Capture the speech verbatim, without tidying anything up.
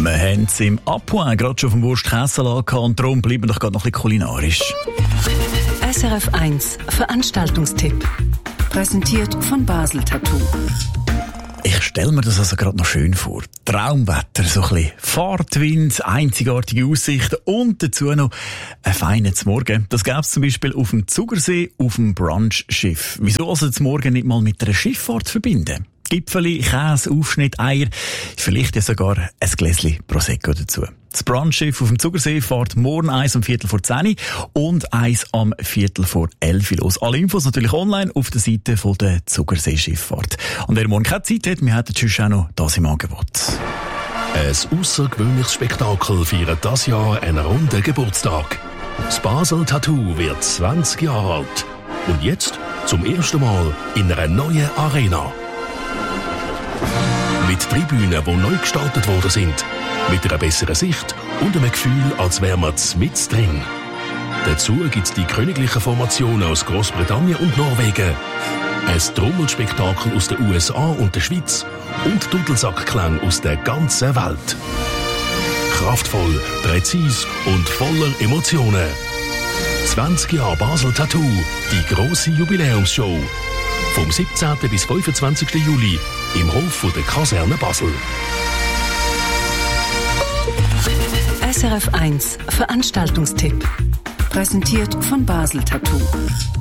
Wir haben es im Apoin gerade schon vom Wurstkesselag gehabt und darum bleiben wir doch gerade noch ein bisschen kulinarisch. S R F eins Veranstaltungstipp. Präsentiert von Basel Tattoo. Ich stelle mir das also gerade noch schön vor. Traumwetter, so ein bisschen Fahrtwind, einzigartige Aussichten und dazu noch ein feines Morgen. Das gäbe es zum Beispiel auf dem Zugersee auf dem Brunchschiff. Wieso also das Morgen nicht mal mit einer Schifffahrt verbinden? Gipfeli, Käse, Aufschnitt, Eier, vielleicht ja sogar ein Gläschen Prosecco dazu. Das Brunchschiff auf dem Zugersee fährt morgen eins um Viertel vor zehn und eins am Viertel vor elf los. Alle Infos natürlich online auf der Seite von der Zugersee-Schifffahrt. Und wer morgen keine Zeit hat, wir hätten sonst auch noch das im Angebot. Ein außergewöhnliches Spektakel feiert das Jahr einen runden Geburtstag. Das Basel Tattoo wird zwanzig Jahre alt. Und jetzt zum ersten Mal in einer neuen Arena. Mit Tribünen, die neu gestaltet worden sind, mit einer besseren Sicht und einem Gefühl, als wären wir mit drin. Dazu gibt es die königlichen Formationen aus Großbritannien und Norwegen, ein Trommelspektakel aus den U S A und der Schweiz und Dudelsackklang aus der ganzen Welt. Kraftvoll, präzis und voller Emotionen. zwanzig Jahre Basel Tattoo, die grosse Jubiläumsshow. Vom siebzehnten bis fünfundzwanzigsten Juli im Hof von der Kaserne Basel. S R F eins Veranstaltungstipp. Präsentiert von Basel Tattoo.